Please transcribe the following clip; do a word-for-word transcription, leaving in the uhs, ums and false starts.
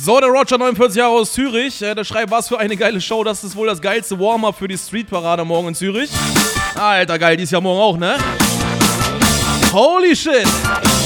So, der Roger, neunundvierzig Jahre aus Zürich. Äh, der schreibt, was für eine geile Show. Das ist wohl das geilste Warm-up für die Streetparade morgen in Zürich. Alter, geil, die ist ja morgen auch, ne? Holy shit.